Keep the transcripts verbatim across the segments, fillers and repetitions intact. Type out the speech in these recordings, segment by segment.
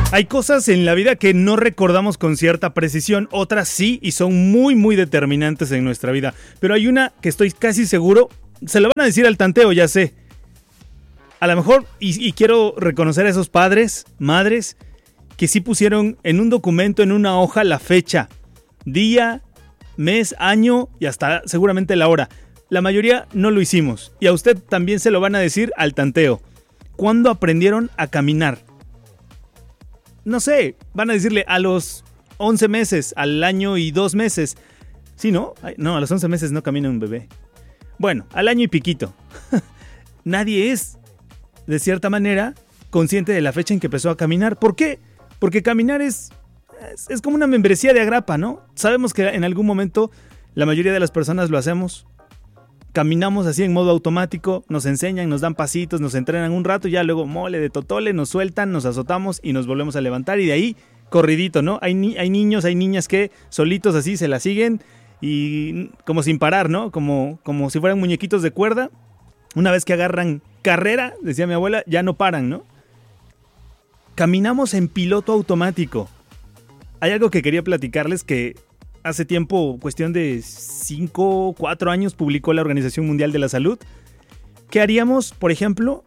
Hay cosas en la vida que no recordamos con cierta precisión, otras sí y son muy muy determinantes en nuestra vida. Pero hay una que estoy casi seguro, se lo van a decir al tanteo, ya sé. A lo mejor, y, y quiero reconocer a esos padres, madres, que sí pusieron en un documento, en una hoja, la fecha, día, mes, año y hasta seguramente la hora. La mayoría no lo hicimos. Y a usted también se lo van a decir al tanteo. ¿Cuándo aprendieron a caminar? No sé, van a decirle a los once meses, al año y dos meses. ¿Sí, no? No, a los once meses no camina un bebé. Bueno, al año y piquito. Nadie es, de cierta manera, consciente de la fecha en que empezó a caminar. ¿Por qué? Porque caminar es, es, es como una membresía de agrapa, ¿no? Sabemos que en algún momento la mayoría de las personas lo hacemos. Caminamos así en modo automático, nos enseñan, nos dan pasitos, nos entrenan un rato, ya luego mole de totole, nos sueltan, nos azotamos y nos volvemos a levantar y de ahí corridito, ¿no? Hay, ni- hay niños, hay niñas que solitos así se la siguen y como sin parar, ¿no? Como, como si fueran muñequitos de cuerda. Una vez que agarran carrera, decía mi abuela, ya no paran, ¿no? Caminamos en piloto automático. Hay algo que quería platicarles que hace tiempo, cuestión de cinco, cuatro años, publicó la Organización Mundial de la Salud. ¿Qué haríamos, por ejemplo,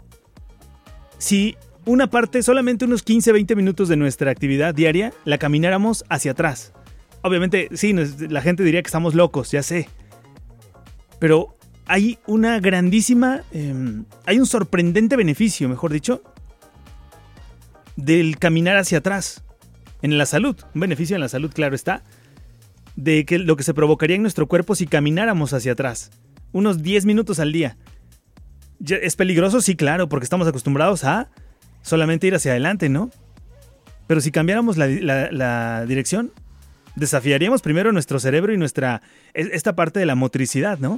si una parte, solamente unos quince, veinte minutos de nuestra actividad diaria, la camináramos hacia atrás? Obviamente, sí, la gente diría que estamos locos, ya sé. Pero hay una grandísima, eh, hay un sorprendente beneficio, mejor dicho, del caminar hacia atrás. En la salud, un beneficio en la salud, claro está, de que lo que se provocaría en nuestro cuerpo si camináramos hacia atrás. Unos diez minutos al día. ¿Es peligroso? Sí, claro, porque estamos acostumbrados a solamente ir hacia adelante, ¿no? Pero si cambiáramos la, la, la dirección, desafiaríamos primero nuestro cerebro y nuestra esta parte de la motricidad, ¿no?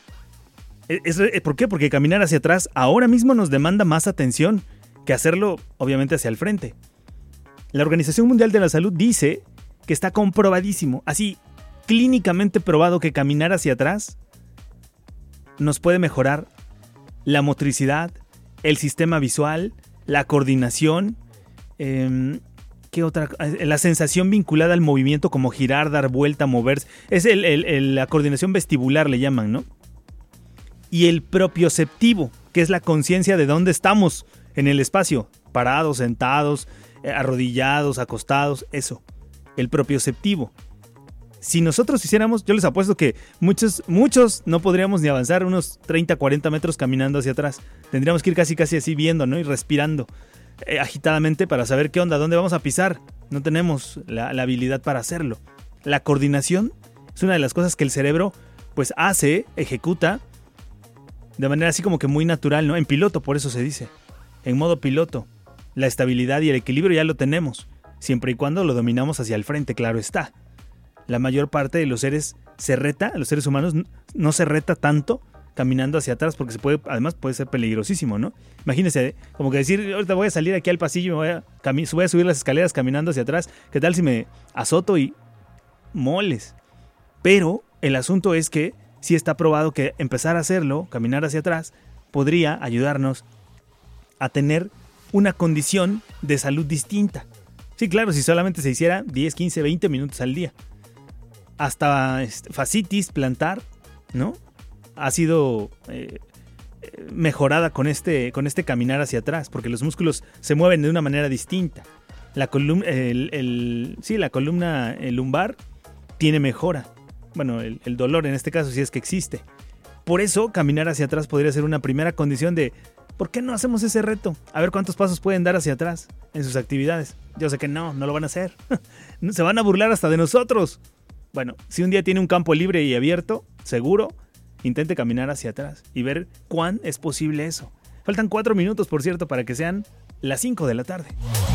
Es, es, ¿Por qué? Porque caminar hacia atrás ahora mismo nos demanda más atención que hacerlo, obviamente, hacia el frente. La Organización Mundial de la Salud dice que está comprobadísimo, así clínicamente probado, que caminar hacia atrás nos puede mejorar la motricidad, el sistema visual, la coordinación, eh, ¿qué otra? La sensación vinculada al movimiento como girar, dar vuelta, moverse. Es el, el, el, la coordinación vestibular, le llaman, ¿no? Y el propioceptivo, que es la conciencia de dónde estamos en el espacio, parados, sentados, arrodillados, acostados, eso. El propioceptivo. Si nosotros hiciéramos, yo les apuesto que muchos, muchos no podríamos ni avanzar unos treinta, cuarenta metros caminando hacia atrás. Tendríamos que ir casi casi así viendo, ¿no? Y respirando eh, agitadamente para saber qué onda, dónde vamos a pisar. No tenemos la, la habilidad para hacerlo. La coordinación es una de las cosas que el cerebro pues hace, ejecuta de manera así como que muy natural, ¿no? En piloto, por eso se dice. En modo piloto. La estabilidad y el equilibrio ya lo tenemos. Siempre y cuando lo dominamos hacia el frente, claro está. La mayor parte de los seres se reta, los seres humanos no se reta tanto caminando hacia atrás porque se puede, además puede ser peligrosísimo, ¿no? Imagínense, como que decir, ahorita voy a salir aquí al pasillo y me voy a, cami- voy a subir las escaleras caminando hacia atrás. ¿Qué tal si me azoto y moles? Pero el asunto es que sí está probado que empezar a hacerlo, caminar hacia atrás, podría ayudarnos a tener una condición de salud distinta. Sí, claro, si solamente se hiciera diez, quince, veinte minutos al día. Hasta este, fascitis plantar, ¿no? Ha sido eh, mejorada con este, con este caminar hacia atrás, porque los músculos se mueven de una manera distinta. La columna, el, el, sí, la columna el lumbar tiene mejora. Bueno, el, el dolor en este caso sí es que existe. Por eso, caminar hacia atrás podría ser una primera condición de ¿por qué no hacemos ese reto? A ver cuántos pasos pueden dar hacia atrás en sus actividades. Yo sé que no, no lo van a hacer. Se van a burlar hasta de nosotros. Bueno, si un día tiene un campo libre y abierto, seguro, intente caminar hacia atrás y ver cuán es posible eso. Faltan cuatro minutos, por cierto, para que sean las cinco de la tarde.